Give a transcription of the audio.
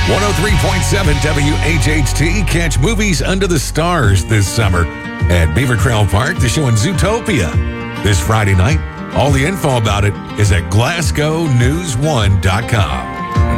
103.7 WHHT. Catch movies under the stars this summer at Beaver Trail Park. They're showing Zootopia this Friday night. All the info about it is at GlasgowNews1.com.